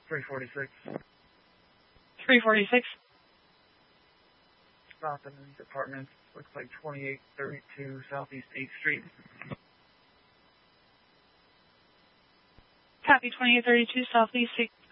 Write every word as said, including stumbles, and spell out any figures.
three forty-six. three forty-six. Stop in these apartments. Looks like twenty-eight thirty-two Southeast eighth Street. Copy, twenty-eight thirty-two Southeast